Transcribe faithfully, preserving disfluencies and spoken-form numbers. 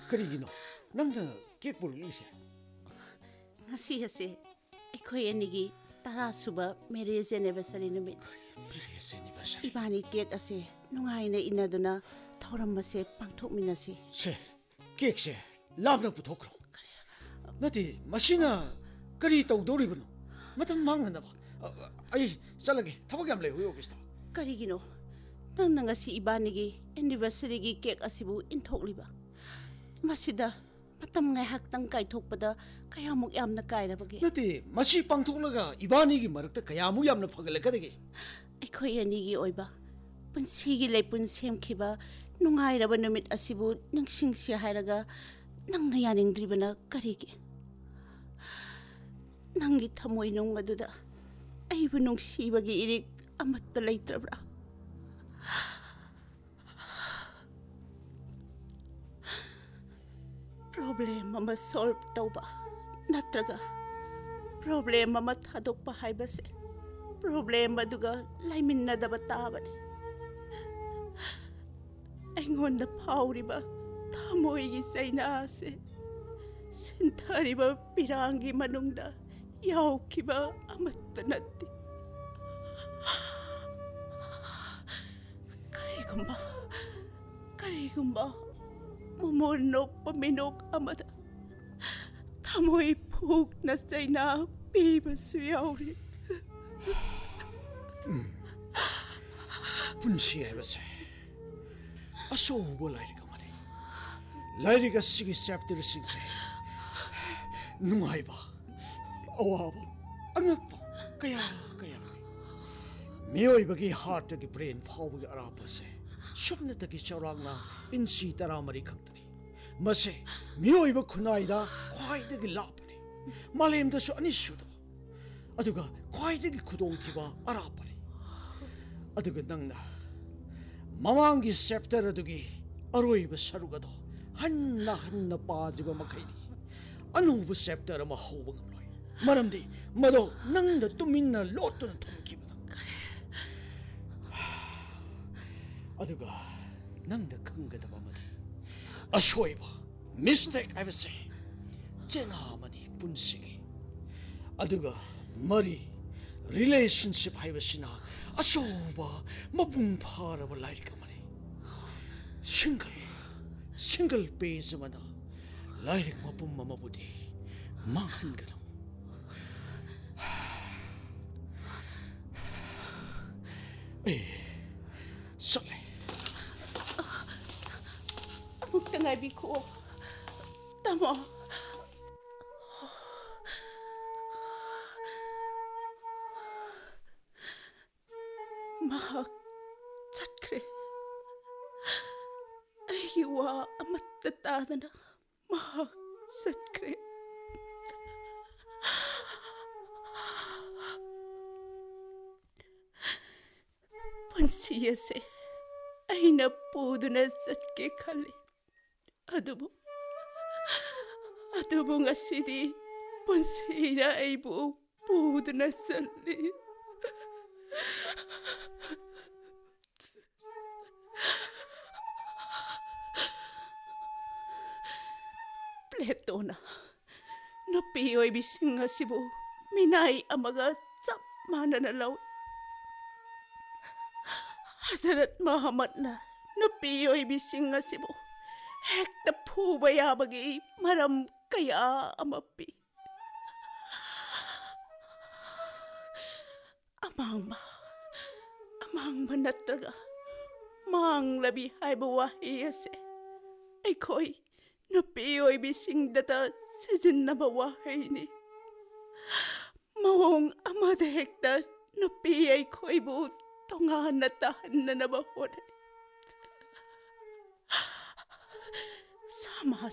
करीगिनो Nand cake पुरलिसे ngasi ase ekhoi anigi tara suba marriage anniversary numit marriage anniversary ibani cake ase nungai na inaduna thoram ase pangthok minase se cake se labna puthokro nati machina kari tawdoribno matam mangna ba ai chalage thabak yam lei hui office ta karigino nang ngasi ibani gi anniversary gi cake asibu inthokliba masida matam ngai hak tang kai thokpada kayamuk yamna kaira bage nati machi pangthoklaga ibani gi marakta kayamu yamna phagale kadagi ekhoi ani gi oiba punsi gi leipun semkhiba nungai raba numit asibu ningsing si hairaga nangna yaning dribana karigi nangi thamoi nong aduda aibu nong sibagi irik amatta leitrabra problem mama solve tauba natraga problem mama thadokpa haibase problem aduga laiminna daba tabane aingonda phauriba thamoi gi saina ase sinthariba pirangi manungda yaukhiba amatta natti karigumba karigumba Momonok paminok amada Tamoy puk na saina piba suyauri punsi ay base aso bo lairi ka mari lairi ka sige chapter six se nungai ba awaba angak ba kaya kaya miyoi bagi heart gi brain phau gi arapa se shubna tagi chawrangna insi taramari khaktani mase miyoiba khunaida khwaidagi lapani malemda su ani suda aduga khwaidagi khudong thiba arapani aduga nangna mamangi chapter adugi aroiba sarugado hanna hanna padriba makhaidi anuba chapter ma hoba ngamloi maramdi mado nangda tuminna lotun thamkibada aduga nangda khanggadaba madi ashoiba mistake I would say chena mani punsigi aduga mari relationship haibasina asoba mapung pharaba lairika mari single single page mana lairik mapum mamabudi manghangalam eh sale Tengah biku, tamo. Mahak catkre, aywa amat tatadana. Mahak catkre. Pansiya se, ayna puduna catke khali. Adubo, adubo ngasidi pansira aibu pudna salli. Pletona, no pioi bisinga sibu minai amaga sap mana na law. Hazrat Muhammad na no pioi bisinga sibu. Hekta phuba yabagi maram kaya amapi amangba amangba natraga mang labi haiba wahi ase aikoi nupi oi bising data sijinnaba wahi ni mawong amada hekta nupi aikoi bu tongana tahanna naba hode sama